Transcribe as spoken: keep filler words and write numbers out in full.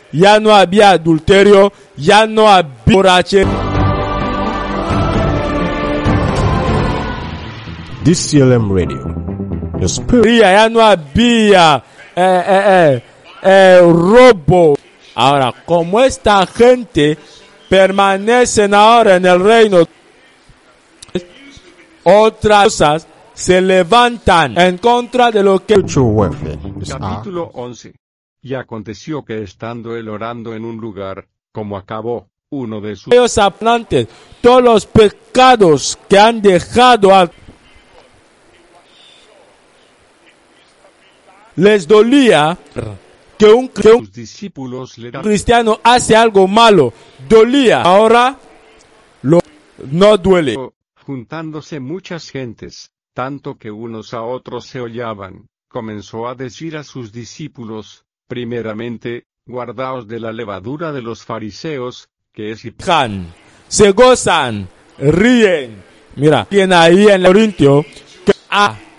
ya no había adulterio, ya no había borrachera. D C L M Radio. The spirit. Ya no había eh, eh, eh, eh, robo. Ahora, como esta gente permanecen ahora en el reino, otras cosas se levantan en contra de lo que... Spiritual warfare is our Capítulo once. Y aconteció que estando él orando en un lugar, como acabó, uno de sus ellos aplantes, todos los pecados que han dejado a... les dolía que un, que un sus discípulos le daban cristiano hace algo malo, dolía, ahora lo, no duele. juntándose muchas gentes, tanto que unos a otros se hollaban, comenzó a decir a sus discípulos, primeramente, guardaos de la levadura de los fariseos, que es Jan, se gozan, ríen. Mira, tiene ahí en el Corintio que ah,